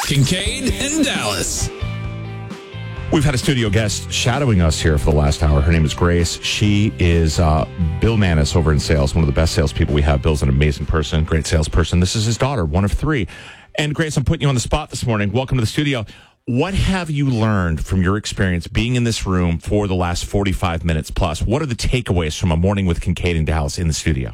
Kincaid and Dallas. We've had a studio guest shadowing us here for the last hour. Her name is Grace. She is Bill Manis over in sales, one of the best salespeople we have. Bill's an amazing person, great salesperson. This is his daughter, one of three. And Grace, I'm putting you on the spot this morning. Welcome to the studio. What have you learned from your experience being in this room for the last 45 minutes plus? What are the takeaways from a morning with Kincaid and Dallas in the studio?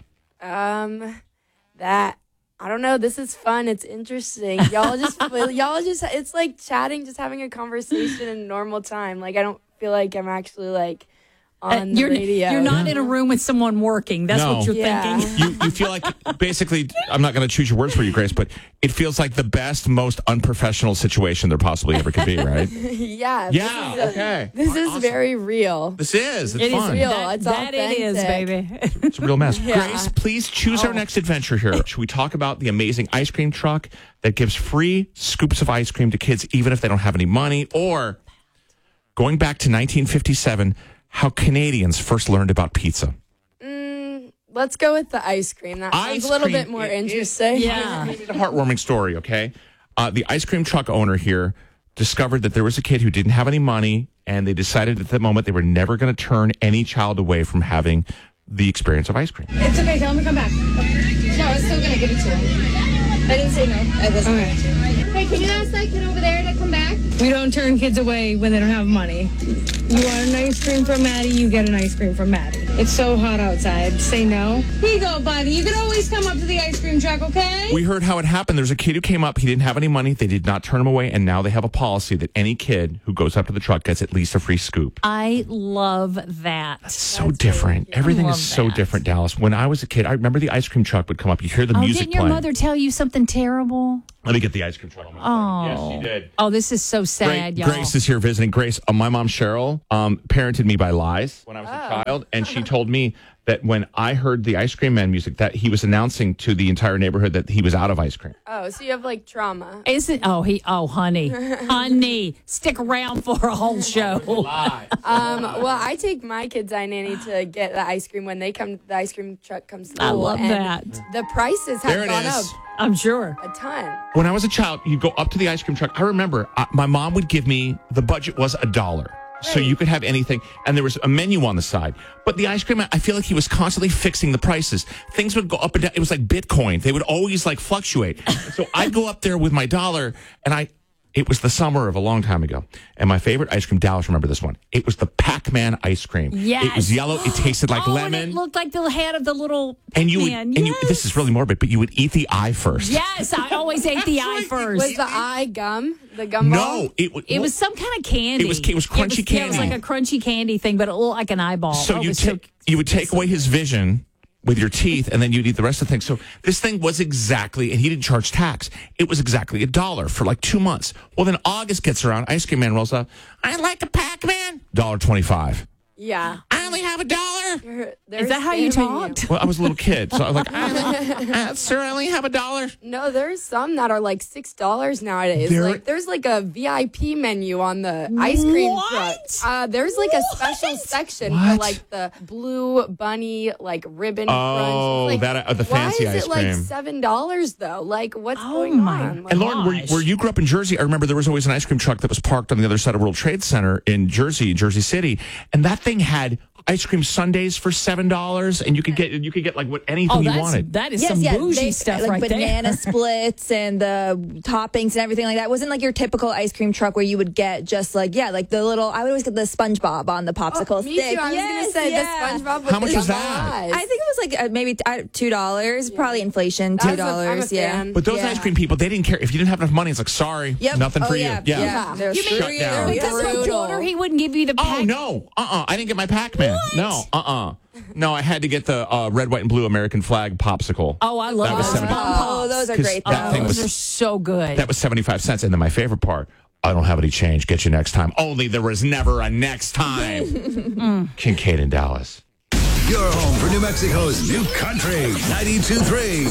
That I don't know. This is fun. It's interesting. Y'all just, it's like chatting, just having a conversation in normal time. Like, I don't feel like I'm actually like on the radio. You're not in a room with someone working. That's what you're thinking. You feel like, basically, I'm not going to choose your words for you, Grace, but it feels like the best, most unprofessional situation there possibly ever could be, right? Yeah. Okay. This is very real. This is. It's It fun. is real. It's that it is, baby. It's a real mess. Yeah. Grace, please choose our next adventure here. Should we talk about the amazing ice cream truck that gives free scoops of ice cream to kids even if they don't have any money? Or going back to 1957, how Canadians first learned about pizza? Let's go with the ice cream. That sounds a little bit more interesting. Yeah. It's a heartwarming story, okay? The ice cream truck owner here discovered that there was a kid who didn't have any money, and they decided at that moment they were never going to turn any child away from having the experience of ice cream. It's okay, tell him to come back. No, I was still gonna give it to him. I didn't say no. I wasn't. Okay. Hey, can you ask that kid over there to come back? We don't turn kids away when they don't have money. You want an ice cream from Maddie, you get an ice cream from Maddie. It's so hot outside. Say no. Here you go, buddy. You can always come up to the ice cream truck, okay? We heard how it happened. There's a kid who came up. He didn't have any money. They did not turn him away, and now they have a policy that any kid who goes up to the truck gets at least a free scoop. I love that. That's so different. Everything is so different, Dallas. When I was a kid, I remember the ice cream truck would come up. You hear the music didn't your playing. mother tell you something terrible? Let me get the ice cream truck. Yes, she did. Oh, this is so sad, y'all. Grace is here visiting. Grace, my mom, Cheryl, parented me by lies when I was a child, and she told me that when I heard the ice cream man music, that he was announcing to the entire neighborhood that he was out of ice cream. Oh, so you have like trauma. Is it? Honey, stick around for a whole show. Well, I take my kids nanny to get the ice cream when they come. The ice cream truck comes to school. I love and that. The prices have gone up I'm sure. a ton. When I was a child, you'd go up to the ice cream truck. I remember my mom would give me, the budget was $1. So you could have anything, and there was a menu on the side. But the ice cream, I feel like he was constantly fixing the prices. Things would go up and down. It was like Bitcoin. They would always like fluctuate. So I'd go up there with my $1, and it was the summer of a long time ago. And my favorite ice cream, Dallas, remember this one. It was the Pac-Man ice cream. Yes. It was yellow. It tasted like lemon. And it looked like the head of the little And you would, man. and you, this is really morbid, but you would eat the eye first. Yes, I always ate the eye first. Was the eye gum? The gum ball? No, It was some kind of candy. It was crunchy candy. It was like a crunchy candy thing, but it looked like an eyeball. So you would take away his vision with your teeth, and then you'd eat the rest of the thing. So this thing was exactly, and he didn't charge tax. It was exactly $1 for like 2 months. Well, then August gets around. Ice cream man rolls up. I'd like a Pac-Man. $1.25. Yeah. I only have $1. Is that how you talked? Well, I was a little kid, so I was like, sir, I only have $1. No, there's some that are like $6 nowadays. There's like a VIP menu on the ice cream truck. There's like a special section for like the blue bunny like ribbon crunch. Like, the fancy ice cream. Why is it like $7 though? Like what's going on? Like, And Lauren, where you grew up in Jersey, I remember there was always an ice cream truck that was parked on the other side of World Trade Center in Jersey City, and that thing had ice cream sundaes for $7, and you could get like anything you wanted. That is some bougie stuff like right there. Banana splits and the toppings and everything like that. It wasn't like your typical ice cream truck where you would get just like like the little. I would always get the SpongeBob on the popsicle me stick. too. I was gonna say the SpongeBob. With How much the was that? eyes. I think it was like maybe $2. Probably inflation. I'm $2. a fan. But those ice cream people, they didn't care. If you didn't have enough money, it's like, sorry, nothing for you. Yeah. They're You mean Shut down. because of a daughter, he wouldn't give you the Oh, pack? no. I didn't get my Pac-Man. No. No, I had to get the red, white, and blue American flag popsicle. Oh, I love That was those. 70 Oh, those are 'Cause great. that thing Those was are so good. That was 75 cents. And then my favorite part, I don't have any change. Get you next time. Only there was never a next time. Kincaid and Dallas. Your home for New Mexico's new country. 92.3.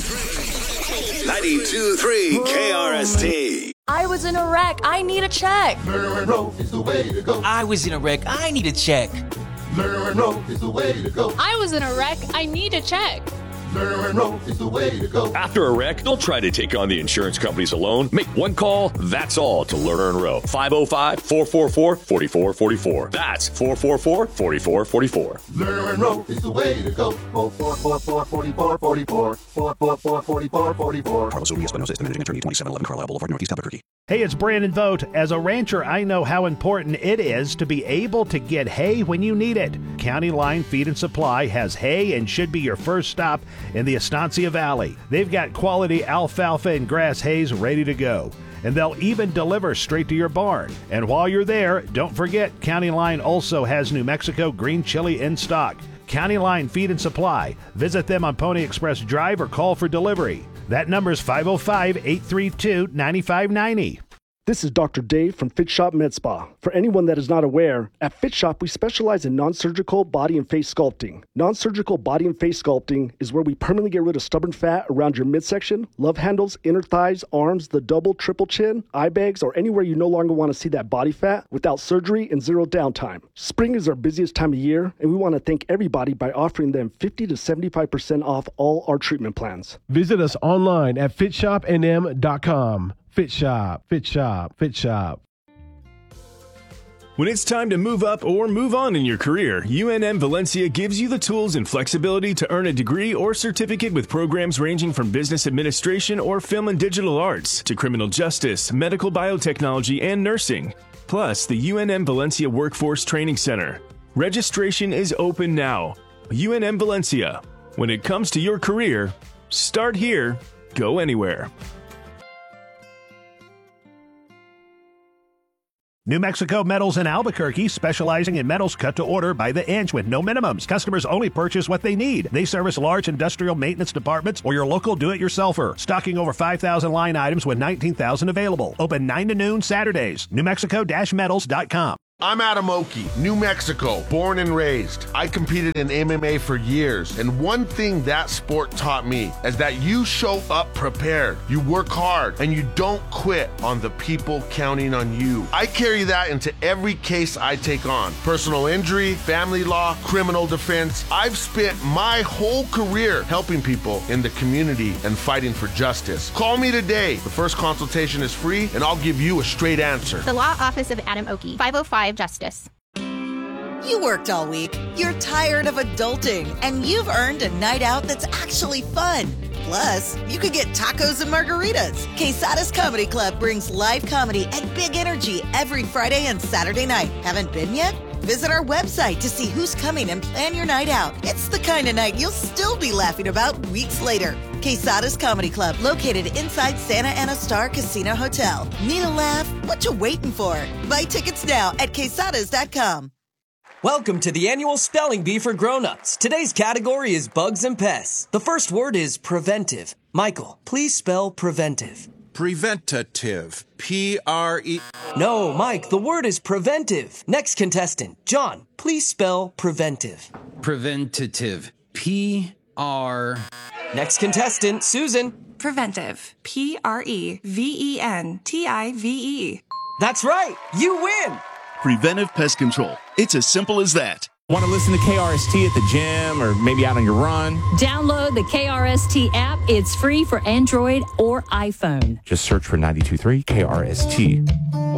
92.3 KRST. I was in a wreck. I need a check. Murder and rope is the way to go. I was in a wreck. I need a check. Murder and rope is the way to go. I was in a wreck. I need a check. Learn is the way to go. After a wreck, don't try to take on the insurance companies alone. Make one call, that's all, to Learn Row. 505-444-4444. That's 444-4444. Learn is the way to go. 444-4444. 444-4444. Carlos Urias Espinosa, managing attorney, 2711 Carlisle Boulevard, Northeast Albuquerque. Hey, it's Brandon Vogt. As a rancher, I know how important it is to be able to get hay when you need it. County Line Feed and Supply has hay and should be your first stop in the Estancia Valley. They've got quality alfalfa and grass hays ready to go, and they'll even deliver straight to your barn. And while you're there, don't forget County Line also has New Mexico green chili in stock. County Line Feed and Supply. Visit them on Pony Express Drive or call for delivery. That number is 505-832-9590. This is Dr. Dave from Fit Shop Med Spa. For anyone that is not aware, at Fit Shop we specialize in non-surgical body and face sculpting. Non-surgical body and face sculpting is where we permanently get rid of stubborn fat around your midsection, love handles, inner thighs, arms, the double, triple chin, eye bags, or anywhere you no longer want to see that body fat without surgery and zero downtime. Spring is our busiest time of year, and we want to thank everybody by offering them 50 to 75% off all our treatment plans. Visit us online at fitshopnm.com. Fit Shop, Fit Shop, Fit Shop. When it's time to move up or move on in your career, UNM Valencia gives you the tools and flexibility to earn a degree or certificate with programs ranging from business administration or film and digital arts to criminal justice, medical biotechnology, and nursing. Plus, the UNM Valencia Workforce Training Center. Registration is open now. UNM Valencia. When it comes to your career, start here, go anywhere. New Mexico Metals in Albuquerque, specializing in metals cut to order by the inch with no minimums. Customers only purchase what they need. They service large industrial maintenance departments or your local do-it-yourselfer. Stocking over 5,000 line items with 19,000 available. Open 9 to noon Saturdays. NewMexico-metals.com. I'm Adam Oki, New Mexico, born and raised. I competed in MMA for years, and one thing that sport taught me is that you show up prepared, you work hard, and you don't quit on the people counting on you. I carry that into every case I take on. Personal injury, family law, criminal defense. I've spent my whole career helping people in the community and fighting for justice. Call me today. The first consultation is free, and I'll give you a straight answer. The Law Office of Adam Oki, 505 Justice. You worked all week, you're tired of adulting, and you've earned a night out that's actually fun. Plus, you could get tacos and margaritas. Quesada's Comedy Club brings live comedy and big energy every Friday and Saturday night. Haven't been yet? Visit our website to see who's coming and plan your night out. It's the kind of night you'll still be laughing about weeks later. Quesada's Comedy Club, located inside Santa Ana Star Casino Hotel. Need a laugh? What you waiting for? Buy tickets now at quesadas.com. Welcome to the annual Spelling Bee for Grown-Ups. Today's category is bugs and pests. The first word is preventive. Michael, please spell preventive. Preventative. P-R-E... No, Mike, the word is preventive. Next contestant, John, please spell preventive. Preventative. P-R... Next contestant, Susan. Preventive. P-R-E-V-E-N-T-I-V-E. That's right. You win. Preventive Pest Control. It's as simple as that. Want to listen to KRST at the gym or maybe out on your run? Download the KRST app. It's free for Android or iPhone. Just search for 92.3 KRST.